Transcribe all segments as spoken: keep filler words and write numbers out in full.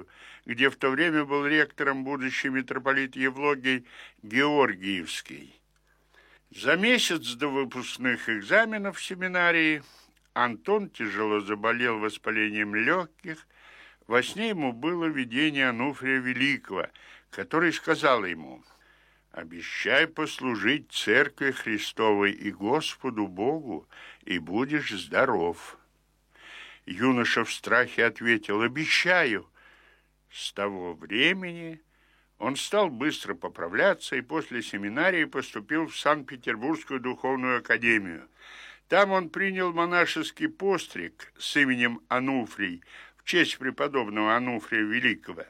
епархию, где в то время был ректором будущий митрополит Евлогий Георгиевский. За месяц до выпускных экзаменов в семинарии Антон тяжело заболел воспалением легких. Во сне ему было видение Ануфрия Великого, который сказал ему: «Обещай послужить Церкви Христовой и Господу Богу, и будешь здоров». Юноша в страхе ответил: «Обещаю». С того времени он стал быстро поправляться и после семинарии поступил в Санкт-Петербургскую духовную академию. Там он принял монашеский постриг с именем Ануфрий в честь преподобного Ануфрия Великого.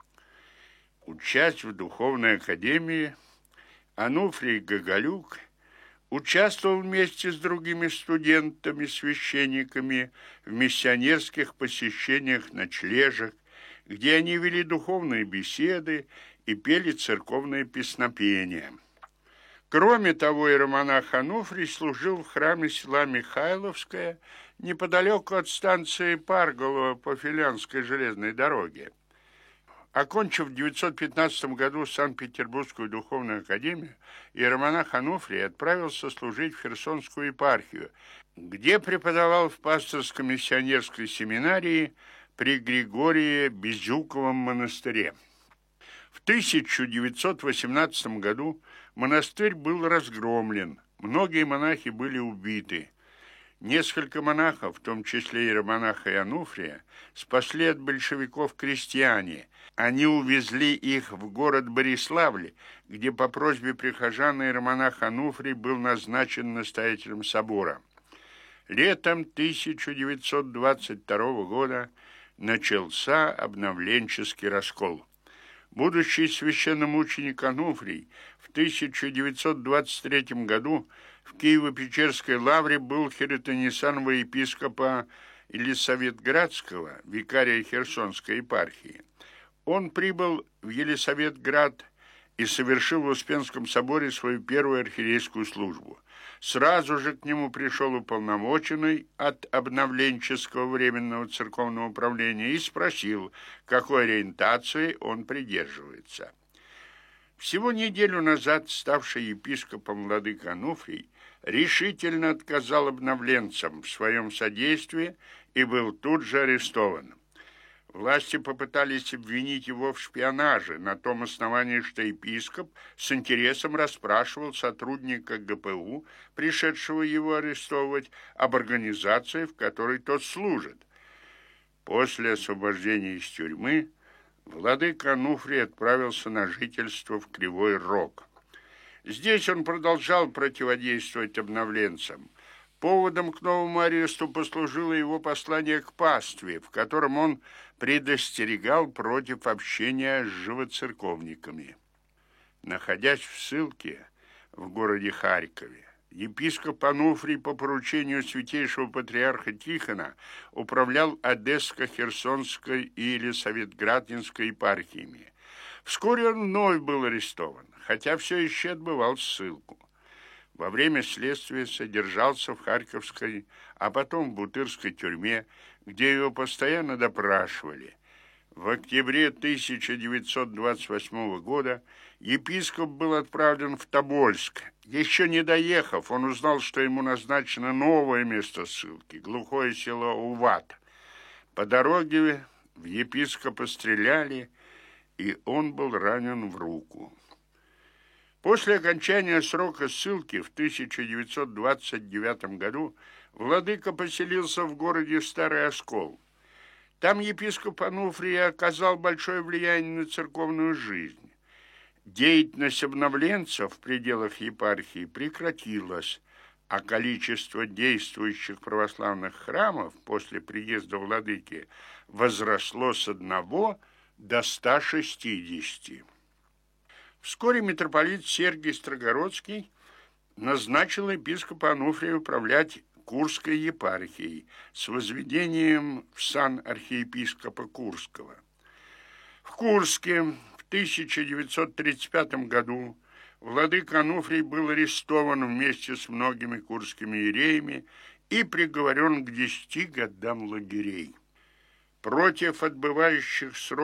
Учась в духовной академии, Ануфрий Гоголюк участвовал вместе с другими студентами-священниками в миссионерских посещениях ночлежек, где они вели духовные беседы и пели церковные песнопения. Кроме того, иеромонах Ануфрий служил в храме села Михайловское, неподалеку от станции Парголово по Филянской железной дороге. Окончив в девятьсот пятнадцатом году Санкт-Петербургскую духовную академию, иеромонах Ануфрий отправился служить в Херсонскую епархию, где преподавал в пасторско-миссионерской семинарии при Григории Безюковом монастыре. В тысяча девятьсот восемнадцатом году монастырь был разгромлен, многие монахи были убиты. Несколько монахов, в том числе иеромонаха Ануфрия, спасли от большевиков крестьяне. Они увезли их в город Бориславль, где по просьбе прихожан иеромонах Ануфрий был назначен настоятелем собора. Летом тысяча девятьсот двадцать второго года начался обновленческий раскол. Будущий священномученик Ануфрий в тысяча девятьсот двадцать третьем году в Киево-Печерской лавре был херетонесанного епископа Елисаветградского, викария Херсонской епархии. Он прибыл в Елисаветград и совершил в Успенском соборе свою первую архиерейскую службу. Сразу же к нему пришел уполномоченный от обновленческого временного церковного управления и спросил, какой ориентации он придерживается. Всего неделю назад ставший епископом владыка Ануфрий решительно отказал обновленцам в своем содействии и был тут же арестован. Власти попытались обвинить его в шпионаже на том основании, что епископ с интересом расспрашивал сотрудника ГПУ, пришедшего его арестовывать, об организации, в которой тот служит. После освобождения из тюрьмы владыка Ануфрий отправился на жительство в Кривой Рог. Здесь он продолжал противодействовать обновленцам. Поводом к новому аресту послужило его послание к пастве, в котором он предостерегал против общения с живоцерковниками. Находясь в ссылке в городе Харькове, епископ Ануфрий по поручению святейшего патриарха Тихона управлял Одесско-Херсонской и Елисаветградской епархиями. Вскоре он вновь был арестован, хотя все еще отбывал ссылку. Во время следствия содержался в Харьковской, а потом в Бутырской тюрьме, где его постоянно допрашивали. В октябре тысяча девятьсот двадцать восьмого года епископ был отправлен в Тобольск. Еще не доехав, он узнал, что ему назначено новое место ссылки – глухое село Уват. По дороге в епископа стреляли, и он был ранен в руку. После окончания срока ссылки в тысяча девятьсот двадцать девятом году владыка поселился в городе Старый Оскол. Там епископ Ануфрий оказал большое влияние на церковную жизнь. Деятельность обновленцев в пределах епархии прекратилась, а количество действующих православных храмов после приезда владыки возросло с одного до ста шестидесяти. Вскоре митрополит Сергий Строгородский назначил епископа Ануфрия управлять Курской епархией с возведением в сан архиепископа Курского. В Курске в тысяча девятьсот тридцать пятом году владыка Ануфрий был арестован вместе с многими курскими иереями и приговорен к десяти годам лагерей. Против отбывающих срок